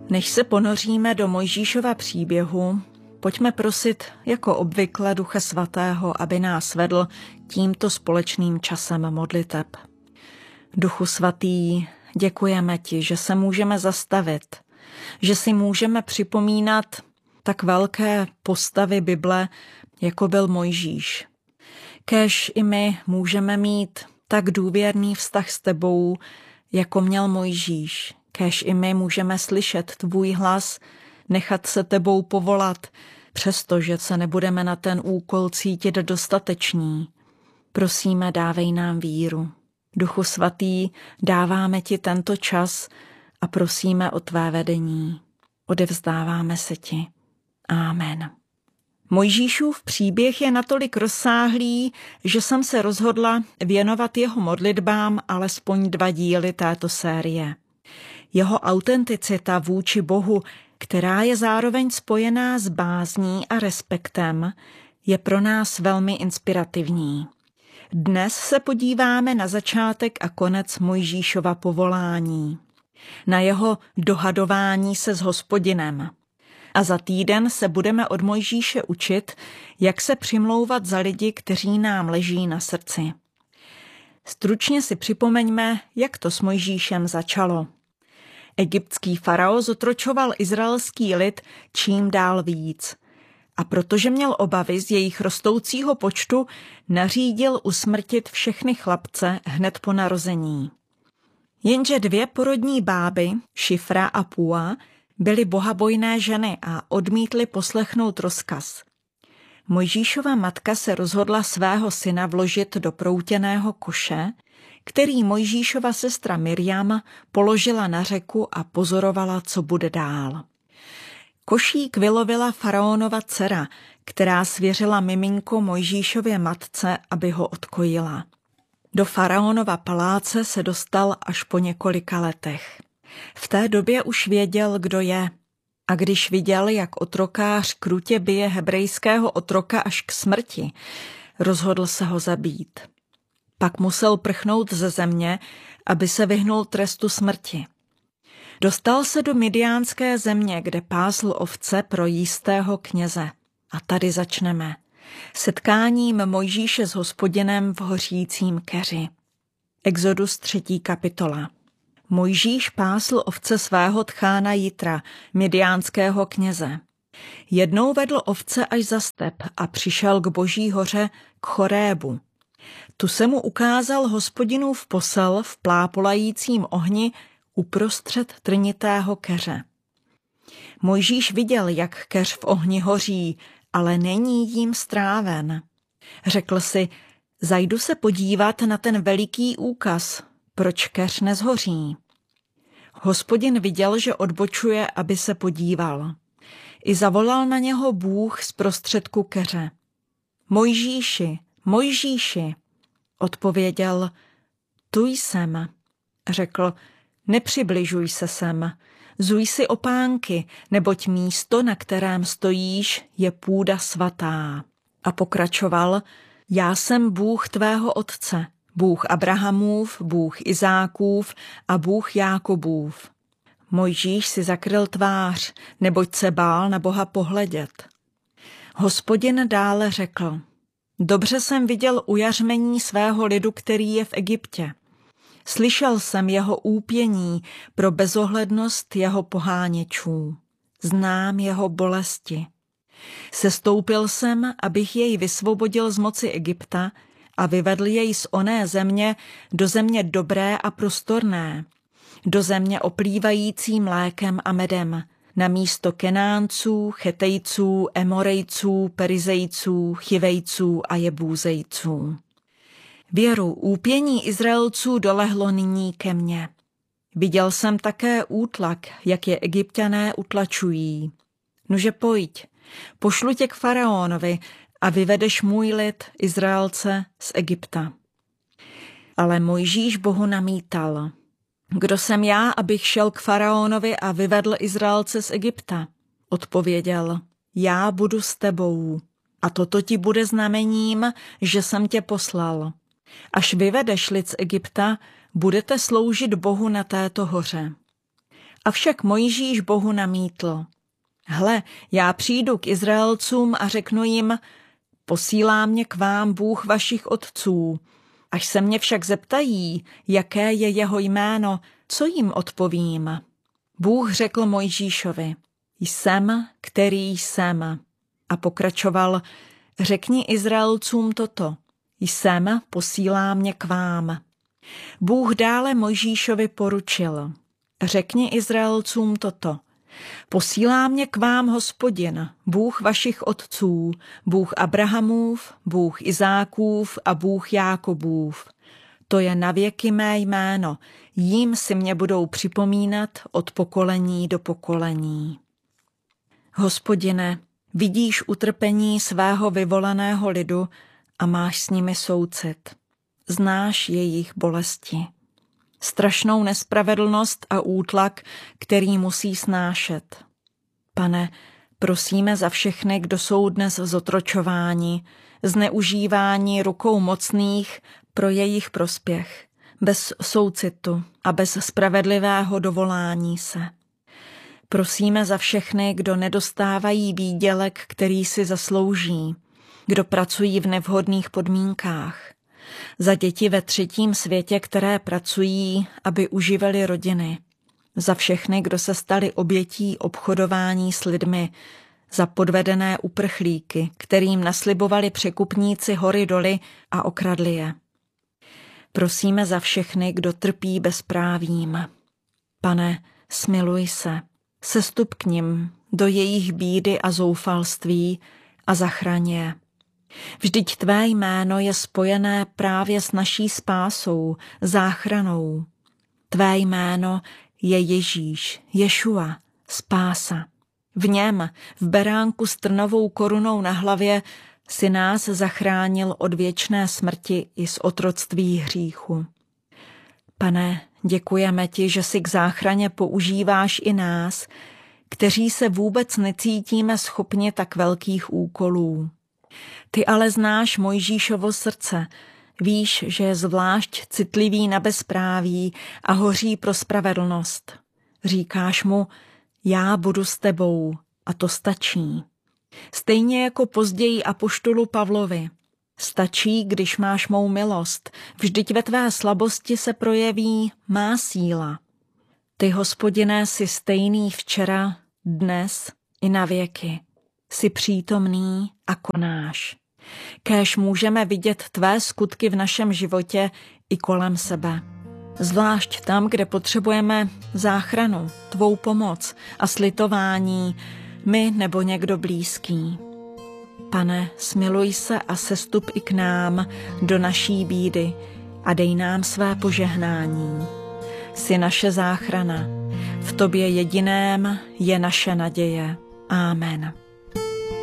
Než se ponoříme do Mojžíšova příběhu, pojďme prosit jako obvykle Ducha Svatého, aby nás vedl tímto společným časem modliteb. Duchu Svatý, děkujeme ti, že se můžeme zastavit, že si můžeme připomínat tak velké postavy Bible, jako byl Mojžíš. Kéž i my můžeme mít tak důvěrný vztah s tebou, jako měl Mojžíš. Kéž i my můžeme slyšet tvůj hlas, nechat se tebou povolat, přestože se nebudeme na ten úkol cítit dostateční. Prosíme, dávej nám víru. Duchu Svatý, dáváme ti tento čas a prosíme o tvé vedení. Odevzdáváme se ti. Amen. Mojžíšův příběh je natolik rozsáhlý, že jsem se rozhodla věnovat jeho modlitbám alespoň 2 díly této série. Jeho autenticita vůči Bohu, která je zároveň spojená s bázní a respektem, je pro nás velmi inspirativní. Dnes se podíváme na začátek a konec Mojžíšova povolání, na jeho dohadování se s Hospodinem. A za týden se budeme od Mojžíše učit, jak se přimlouvat za lidi, kteří nám leží na srdci. Stručně si připomeňme, jak to s Mojžíšem začalo. Egyptský farao zotročoval izraelský lid čím dál víc. A protože měl obavy z jejich rostoucího počtu, nařídil usmrtit všechny chlapce hned po narození. Jenže 2 porodní báby, Šifra a Pua, byly bohabojné ženy a odmítly poslechnout rozkaz. Mojžíšova matka se rozhodla svého syna vložit do proutěného koše, který Mojžíšova sestra Mirjam položila na řeku a pozorovala, co bude dál. Košík vylovila faraonova dcera, která svěřila miminko Mojžíšově matce, aby ho odkojila. Do faraonova paláce se dostal až po několika letech. V té době už věděl, kdo je. A když viděl, jak otrokář krutě bije hebrejského otroka až k smrti, rozhodl se ho zabít. Pak musel prchnout ze země, aby se vyhnul trestu smrti. Dostal se do Midiánské země, kde pásl ovce pro jistého kněze. A tady začneme. Setkáním Mojžíše s Hospodinem v hořícím keři. Exodus 3. kapitola. Mojžíš pásl ovce svého tchána Jitra, midiánského kněze. Jednou vedl ovce až za step a přišel k Boží hoře, k Chorébu. Tu se mu ukázal Hospodinův posel v plápolajícím ohni uprostřed trnitého keře. Mojžíš viděl, jak keř v ohni hoří, ale není jím stráven. Řekl si, zajdu se podívat na ten veliký úkaz, proč keř nezhoří. Hospodin viděl, že odbočuje, aby se podíval. I zavolal na něho Bůh z prostředku keře. Mojžíši, Mojžíši, odpověděl, tu jsem. Řekl, nepřibližuj se sem, zuj si opánky, neboť místo, na kterém stojíš, je půda svatá. A pokračoval, já jsem Bůh tvého otce, Bůh Abrahamův, Bůh Izákův a Bůh Jákobův. Mojžíš si zakryl tvář, neboť se bál na Boha pohledět. Hospodin dále řekl, dobře jsem viděl ujařmení svého lidu, který je v Egyptě. Slyšel jsem jeho úpění pro bezohlednost jeho poháněčů. Znám jeho bolesti. Sestoupil jsem, abych jej vysvobodil z moci Egypta a vyvedl jej z oné země do země dobré a prostorné, do země oplývající mlékem a medem, na místo Kenánců, Chetejců, Emorejců, Perizejců, Chivejců a Jebúzejců. Věru úpění Izraelců dolehlo nyní ke mně. Viděl jsem také útlak, jak je Egypťané utlačují. Nuže pojď, pošlu tě k faraonovi a vyvedeš můj lid, Izraelce, z Egypta. Ale Mojžíš Bohu namítal. Kdo jsem já, abych šel k faraonovi a vyvedl Izraelce z Egypta? Odpověděl, já budu s tebou. A toto ti bude znamením, že jsem tě poslal. Až vyvedeš lid z Egypta, budete sloužit Bohu na této hoře. Avšak Mojžíš Bohu namítl: Hle, já přijdu k Izraelcům a řeknu jim: posílá mě k vám Bůh vašich otců. Až se mě však zeptají, jaké je jeho jméno, co jim odpovím? Bůh řekl Mojžíšovi: jsem, který jsem. A pokračoval: řekni Izraelcům toto: jsem, posílá mě k vám. Bůh dále Mojžíšovi poručil: řekni Izraelcům toto: posílá mě k vám Hospodin, Bůh vašich otců, Bůh Abrahamův, Bůh Izákův a Bůh Jákobův. To je navěky mé jméno, jím si mě budou připomínat od pokolení do pokolení. Hospodine, vidíš utrpení svého vyvoleného lidu a máš s nimi soucit. Znáš jejich bolesti, strašnou nespravedlnost a útlak, který musí snášet. Pane, prosíme za všechny, kdo jsou dnes zotročováni, zneužívání rukou mocných pro jejich prospěch, bez soucitu a bez spravedlivého dovolání se. Prosíme za všechny, kdo nedostávají výdělek, který si zaslouží, kdo pracují v nevhodných podmínkách, za děti ve třetím světě, které pracují, aby uživili rodiny, za všechny, kdo se stali obětí obchodování s lidmi, za podvedené uprchlíky, kterým naslibovali překupníci hory doly a okradli je. Prosíme za všechny, kdo trpí bezprávím. Pane, smiluj se, sestup k nim do jejich bídy a zoufalství a zachraň je. Vždyť tvé jméno je spojené právě s naší spásou, záchranou. Tvé jméno je Ježíš, Ješua, spása. V něm, v beránku s trnovou korunou na hlavě, si nás zachránil od věčné smrti i z otroctví hříchu. Pane, děkujeme ti, že si k záchraně používáš i nás, kteří se vůbec necítíme schopni tak velkých úkolů. Ty ale znáš Mojžíšovo srdce, víš, že je zvlášť citlivý na bezpráví a hoří pro spravedlnost. Říkáš mu: já budu s tebou, a to stačí. Stejně jako později apoštolu Pavlovi. Stačí, když máš mou milost, vždyť ve tvé slabosti se projeví má síla. Ty, Hospodine, jsi stejný včera, dnes i na věky. Jsi přítomný a konáš. Kéž můžeme vidět tvé skutky v našem životě i kolem sebe. Zvlášť tam, kde potřebujeme záchranu, tvou pomoc a slitování, my nebo někdo blízký. Pane, smiluj se a sestup i k nám do naší bídy a dej nám své požehnání. Jsi naše záchrana, v tobě jediném je naše naděje. Amen.